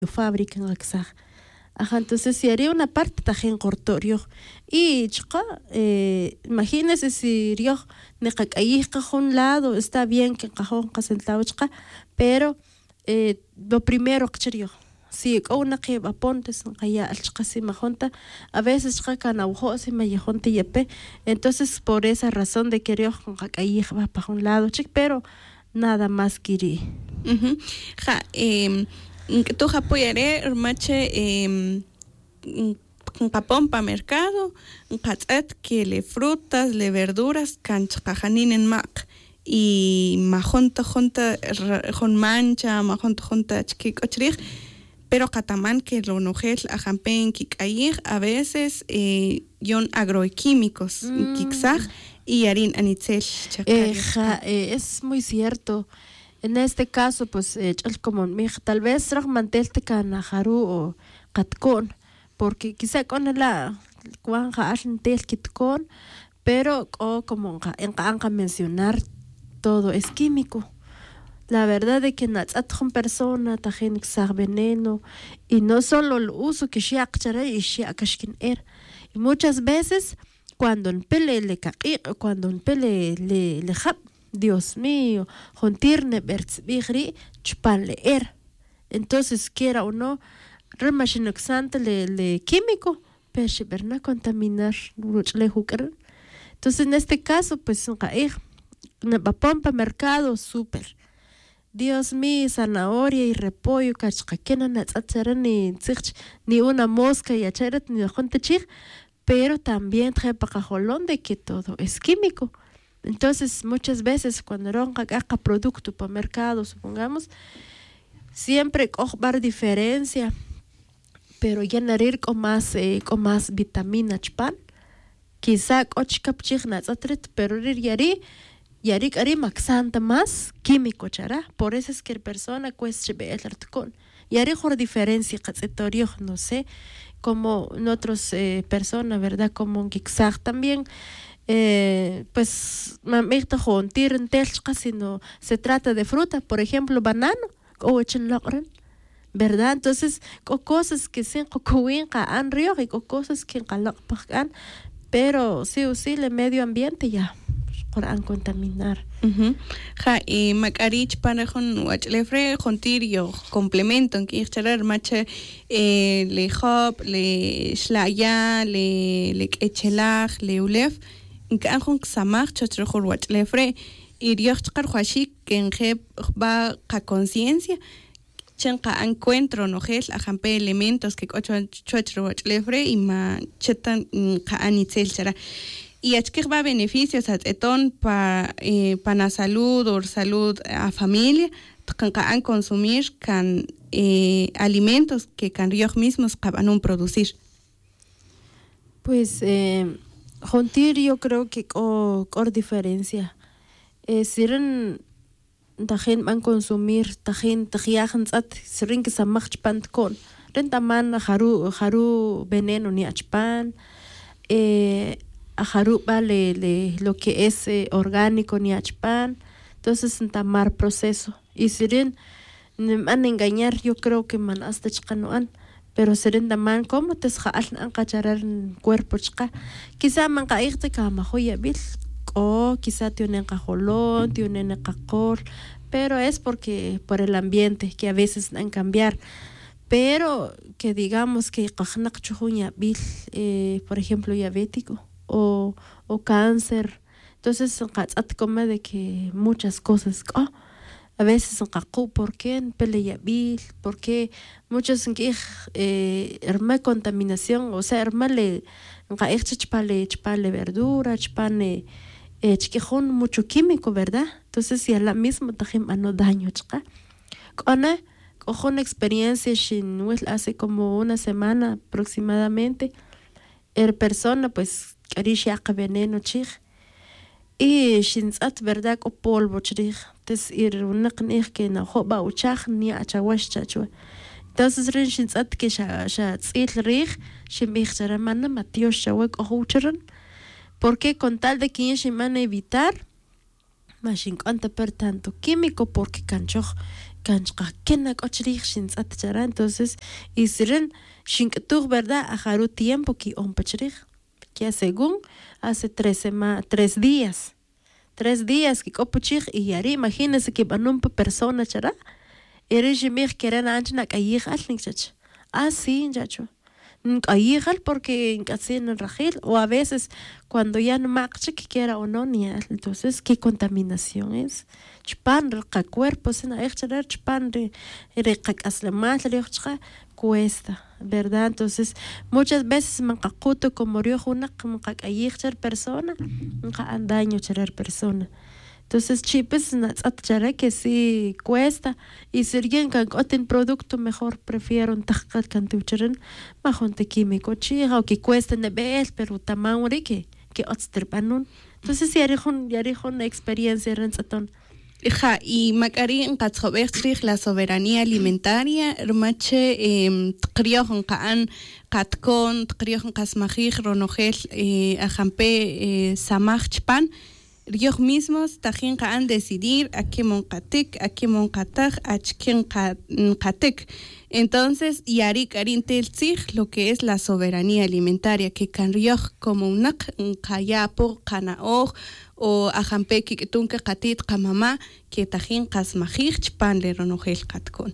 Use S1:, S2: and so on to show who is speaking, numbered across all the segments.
S1: fábrica en Axaj. Ajá, entonces si haría una parte tajen cortorio y chica, imagínese si rio ne un lado está bien que cajón casentado chica, pero lo primero que rio si una que apontes kaya al chica si majonta a veces chica can aujo si me yejonte yepe, entonces por esa razón de que rio va para un lado chic, pero nada más quiri.
S2: Ja, tu apoyaré hermache papón pa mercado, patzet que le frutas, le verduras, canchajanin en mac y majonta jon mancha, majonta chiquicochrig, pero catamán que lo nojel a jampen kikayig a veces yon agroquímicos kikzag y harin anitzel
S1: es muy cierto. En este caso, pues, como tal vez mantelte canajaru o catcon, porque quizá con la cuanja tel kitcon, pero como en mencionar todo es químico. La verdad es que natsatjon persona tajen xar veneno y no solo el uso que shiakchare y shiakashkin y muchas veces cuando en pele le cuando en pele le jap Dios mío, jontirne bertzbigri chupan leer. Entonces, quiera o no, remashinoxante le químico, pero si verna contaminar le jucar. Entonces, en este caso, pues un caer, una pompa mercado súper. Dios mío, zanahoria y repollo, cachcaquena, ni una mosca y acheret ni jonte chig, pero también trae pacajolón de que todo es químico. Entonces, muchas veces cuando ronca caca producto para mercado, supongamos, siempre coger diferencia, pero llenar con más vitamina chpan, quizá cochcapchigna zatret, pero yari maxanta más químico chara, por eso es que la persona cuesta ver con yari por diferencia catsetorio, no sé, como en otras personas, ¿verdad? Como en Kixag también. Pues sino se trata de fruta, por ejemplo, banano o echenlogren, ¿verdad? Entonces, cosas que se han río y cosas que han, pero sí o sí, el medio ambiente ya por contaminar.
S2: Ja, y macarich para con lefre jontirio complemento en que echar mache le hop, le shlaya, le echelag, le ulef. Kan jong samach chochro watch lefre y dios carhuashi que en va a conciencia chenka encuentro no es a jampe elementos que chochro watch lefre y ma chetan ka anitzel será y que va beneficios a eton para la salud o salud a familia kan consumir kan alimentos que kan ellos mismos van producir.
S1: Pues Jontir yo creo que cor diferencia. Siren tajen van consumir tajen tajiajan tzat sirin que samach pan con rentaman haru veneno ni achpan haru vale lo que es orgánico ni achpan, entonces en tamar proceso y sirin man engañar yo creo que man hasta chkanoan. Pero serenda man como te sjalna cacharar cuerpo chica quizá man caíste cama joya bil o quizá tienen cajolón tienen cacol, pero es porque por el ambiente que a veces han cambiar, pero que digamos que cajnak chujuña bil por ejemplo diabético o cáncer, entonces at come de que muchas cosas a veces en cacu, ¿por qué en peleabil? ¿Por qué muchos en que herma contaminación? O sea, herma le chpale verdura, chpane chiquejón mucho químico, ¿verdad? Entonces, si a la misma tajem no daño, chica. Cojo una experiencia hace como una semana aproximadamente. Persona, pues, carisha veneno, chich. Y shinzat verdad o polvo chrig tes ir unaqnih que na hoba uchaj ni achawash chachwa. Entonces rin shinzat que sha tzil rig shimich charamana matios shawek o huchran, porque con tal de que shimana evitar mashin canta per tanto químico porque canchoj cancha kena cochrig shins atchara entonces isiren shinkatur verdad ajaru tiempo que ompachrig que según hace 3 días 3 días que copuchig y yari imagínese que banumpa persona chara eres mir queren anchna kayig alnchach así chacho Ayígal porque casi en el rajil o a veces cuando ya no marcha que quiera o no ni entonces qué contaminación es chpan reca cuerpo sin echar chpan reca aslemas reca cuesta verdad entonces muchas veces mancacuto como rio una mancacayichar persona daño charar persona entonces chipes natachara que sí cuesta y si alguien can oten producto mejor prefiero un tacat cantucharen majonte químico chiga o que cuesta nebel pero tamauri que otsterpanun entonces yari una experiencia renzaton
S2: hija y macari en katsobertrich la soberanía alimentaria hermache tqriojon kaan katkon tqriojon kasmajij ronojel ajampe samajchpan ellos mismos tajín han decidir a qué moncatic, a qué moncataj, a quién catic. Entonces, yari karintel sig lo que es la soberanía alimentaria, que canrioj como un kayapo, kanaoj, o ajampe que tunke katit kamama, que tajín kasmajich pan le ronojel katkon.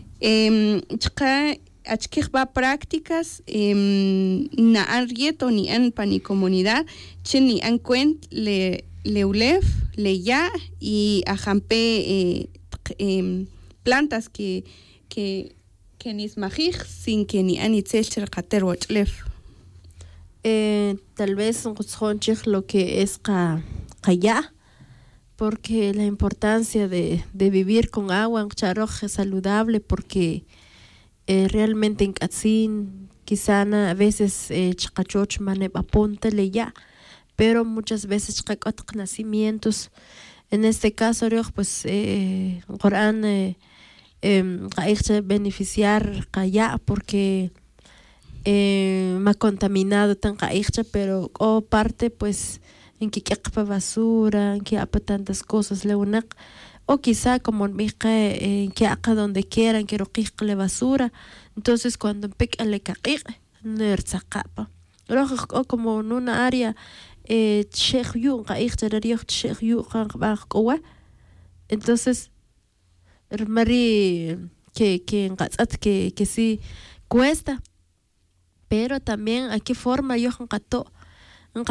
S2: Achkij va prácticas, na an rieto ni an pani comunidad, chen ni an cuent Leulef, Leya y ajampe plantas que nismajij sin que ni anitzelcher kater wachlef.
S1: Tal vez un lo que es kaya, porque la importancia de vivir con agua, un charoj saludable, porque realmente en Katzin, quizá a veces chakachoch mane apunta leya. Pero muchas veces nacimientos en este caso pues Corán beneficiar ya porque me ha contaminado tan pero parte pues en que quepa basura en que apa tantas cosas leunak o quizá como en que acá donde quieran que roquille basura entonces cuando pica le cair nertzaqapa o como en una área entonces Mari que sí cuesta pero también aquí forma yo un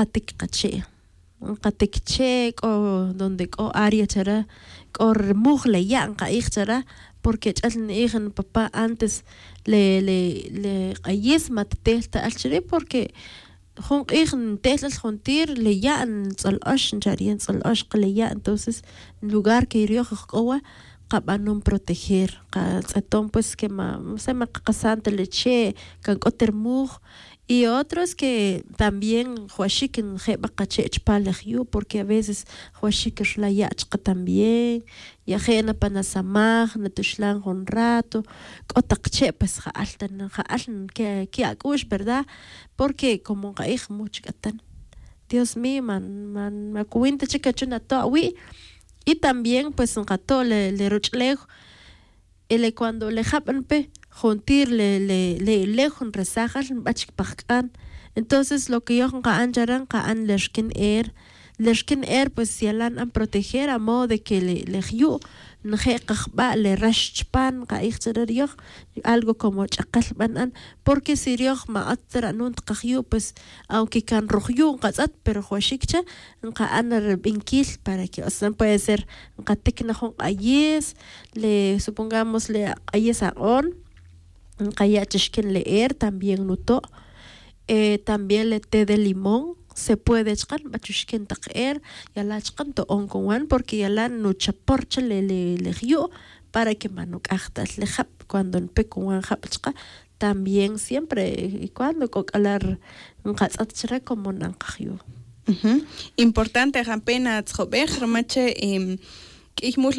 S1: catikche o donde área chara o remugle ya chara porque el papá antes le ayesma telta al porque Jun teslas juntir le ya en salash charían salash le ya entonces en lugar que iría a cabanum proteger catón pues que se me casante leche can cotermug y otros que también huashiken jeba cachech palagyu porque a veces huashikers la ya también ya jena panasamag natushlan un rato otakche pues altan que akush verdad porque como gaij mucho gatan Dios mío man me cuenta chica chuna towi y también pues un gato le ruchlejo ele cuando le japan pe juntir le lejun resajas bachik pakkan entonces lo que yo kaan jaran kaan leshkin pues si alan an proteger a modo de que le yu njeqba le rashpan qaixterario algo como chaqalban porque si rio ma atra nun tqayu pues aunque can roju qazat pero huashikcha kaan binkil para que o sea puede ser qatekna jon ayes le supongamos le ayes on Kaya chishken leer también nuto también le té de limón se puede chkan bachushken taker ya la chkan to on con porque ya la no chaporcha le rio para que manuk achtas le jap cuando en pekuan jap chka también siempre y cuando cocalar un qatsatra como nankhiu
S2: importante jampena tsobej ramache ich muss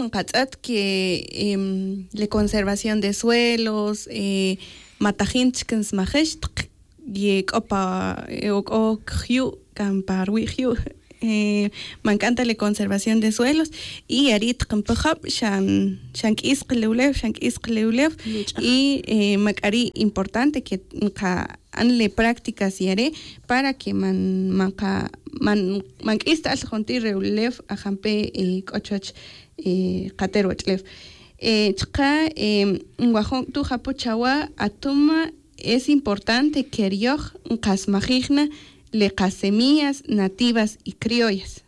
S2: que la conservación de suelos matajinchkens majesh y opa o khyu camparwihu me encanta la conservación de suelos y arit qampajab shank isqleulev y macari importante que anle prácticas y haré para que man ista al jonti reulev ajampe cochoch qaterwachlev chqa wajon tu japo chawa atuma es importante que rioch qasmajigna le semillas nativas y criollas.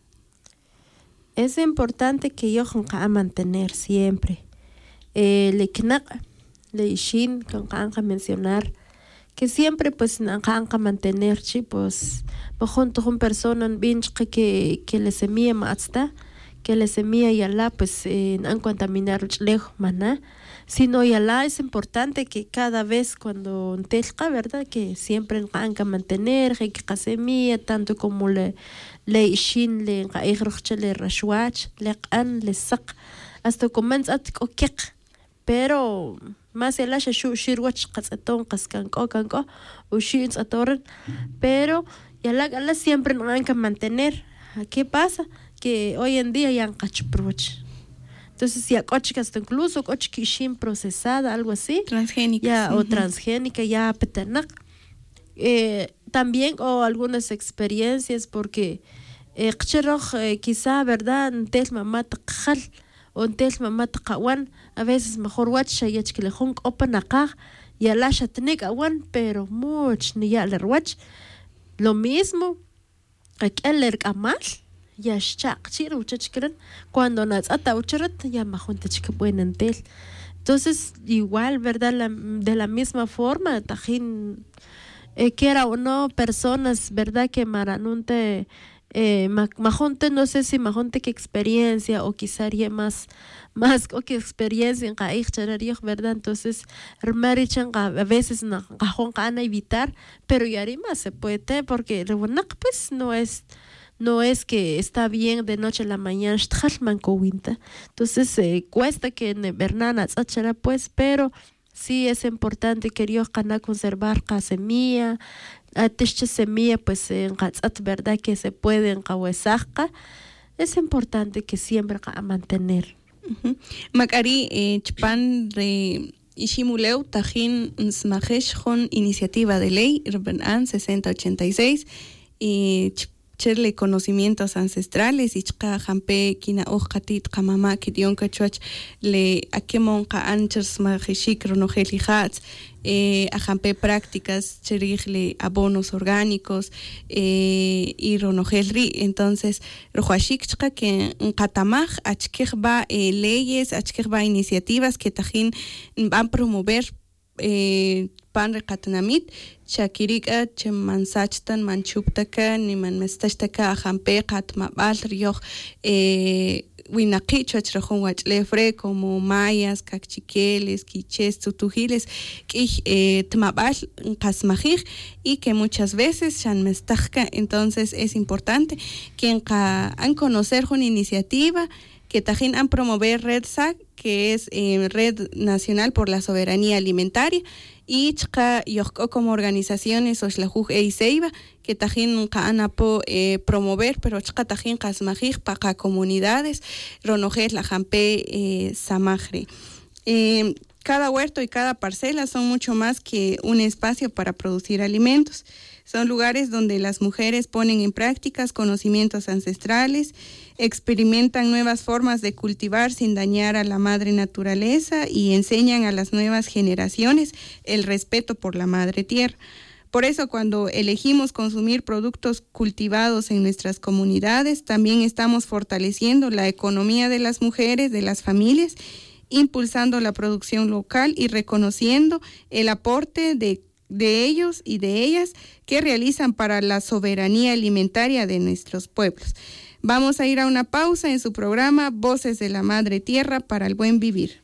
S1: Es importante que yo a mantener siempre. Le knak, le ishin, que mencionar, que siempre pues a mantener, pues, junto con personas que le semilla matsta, que le semilla y ala, pues, no contaminar lejos, maná. Sino ya la es importante que cada vez cuando telqa, ¿verdad? Que siempre han que mantener, que semilla, tanto como le ishin, le rashwach, le an, le sak, hasta comienza a kokek. Pero más el asha shirwach qasaton qaskanko kanko o shins atoren, pero ya la siempre han que mantener. ¿Qué pasa? Que hoy en día ya han cachproch. Entonces, si hasta incluso cochquishim procesada, algo así.
S2: Transgénica.
S1: Ya, o transgénica, ya petenak. También, o algunas experiencias, porque quizá, ¿verdad? Ntel mamá taqal, o ntel mamá taqawan, a veces mejor watcha, y que le hong open acá, y a la shatnik awan, pero much, ni ya le watch. Lo mismo, aquel le amal. Ya chiro cuando nas ataucharat ya majunte buen entel. Entonces igual, verdad, de la misma forma tajín quiera o no personas, verdad, que maranunte majunte, no sé si majunte que experiencia o quizá más o que experiencia en caich chararío, verdad. Entonces marichan a veces no a evitar, pero ya más se puede porque pues no es que está bien de noche a la mañana, entonces cuesta que Bernana pues, pero sí es importante que Dios cana conservar la semilla, semilla pues en verdad que se puede en es importante que siempre a mantener.
S2: Macari chpan re Ishimuleu Tajín Smajesh con iniciativa de ley Urban 6086 y cherle conocimientos ancestrales y chqa jampe kina ojkatit qamama kidion kachuach le akemon qa anchers majishik ronojeli hats a jampe prácticas cherigli abonos orgánicos y ronojelri. Entonces rojuashik chqa que qatamaj achkejba leyes, achkejba iniciativas que tajín van a promover pan reqatanamit chakirika chemansachtan manchuptaka ni manmestashtaka jampe qatmabal rioq winaqicho achrajon wachlefre como mayas, cachiqueles, quiches, tutujiles que tmabal qasmajij y que muchas veces shanmestajka. Entonces es importante que han conocer una iniciativa que tajín han promover Red SAC, que es Red Nacional por la Soberanía Alimentaria, y chqa yohko como organizaciones Oxlajuj Eiseiba, que tajín han apo promover, pero chqa tajín qasmajij para comunidades, ronojes la jampe samajre. Cada huerto y cada parcela son mucho más que un espacio para producir alimentos. Son lugares donde las mujeres ponen en prácticas conocimientos ancestrales, experimentan nuevas formas de cultivar sin dañar a la madre naturaleza y enseñan a las nuevas generaciones el respeto por la madre tierra. Por eso, cuando elegimos consumir productos cultivados en nuestras comunidades, también estamos fortaleciendo la economía de las mujeres, de las familias, impulsando la producción local y reconociendo el aporte de ellos y de ellas que realizan para la soberanía alimentaria de nuestros pueblos. Vamos a ir a una pausa en su programa Voces de la Madre Tierra para el Buen Vivir.